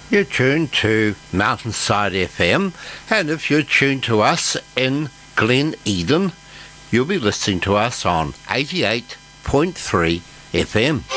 You're tuned to Mountainside FM, and if you're tuned to us in Glen Eden, you'll be listening to us on 88.3 FM.